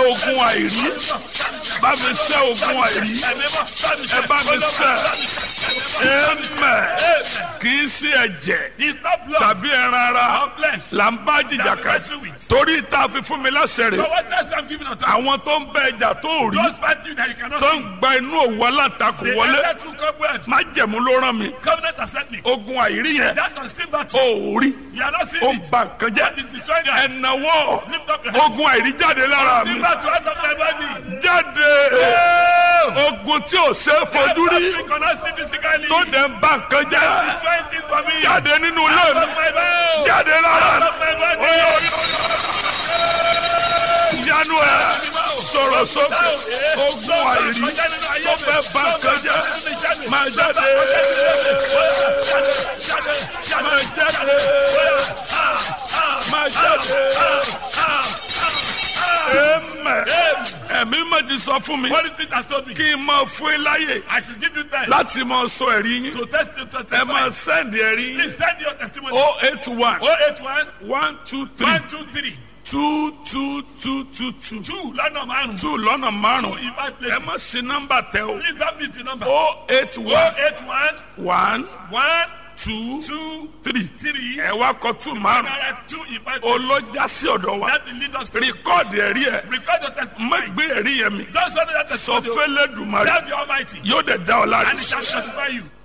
ogun àìrí. Bá mi ṣẹ́ ogun àìrí. Ẹ bá mi ṣẹ́. Amen. Kì í sí ẹ̀jẹ̀ tàbí ẹran ara là ń bá jìjàkà. Torí ìta fi fún mi láṣẹ rẹ̀. Àwọn tó ń bẹ ẹja tó rí. Tó ń gba inú òwú alátakò wọlé. Má jẹ̀mú ló rán mi. Ogun àìrí yẹn. Ó rí. Ó ń ba nǹkan jẹ́. Ẹ̀nàwọ́. Ogun àìrí jáde lára mi. Jáde. Ogun tí ò ṣe é fojú rí. Tó dẹ̀ ń ba nǹkan jẹ́. Jáde nínú ilé mi. Jáde lára mi. Yanu ẹ sọ̀rọ̀ sókè. Ogun àìrí tó fẹ́ ba nǹkan jẹ́. Máa jáde. Máa jáde. Máa jáde. Amen. Ẹ̀mí mọ̀ ti sọ fún mi. What is Peter told me? Kí n máa fún yín láyè. I should give you time. Láti máa sọ ẹ̀rí yín. To testify. Ẹ máa sẹ́ndì ẹ̀rí yín. Please send your testimony. 081 081 123 123 22222. 2 lọ́nà márùn-ún. 2 lọ́nà márùn-ún. 2 in 5 Ẹ places. má ṣe nọ́mbà tẹ o. Please don't miss the number. 081 081 1 1 2 2 3. 3 Ẹ wá kọ 2 márùn-ún. 2 in 5 places. Olójà sí ọ̀dọ̀ wa. That will lead us to Rìkọ́ọ̀dì ẹ̀rí ẹ̀. record your Má testimony. gbé ẹ̀rí yẹn mi. Don't show that Sọ testimony. fẹ́lẹ́ dùmarè. Tell the Almighty. Yóò dẹ̀ dá ọ láre. And he shall testify you.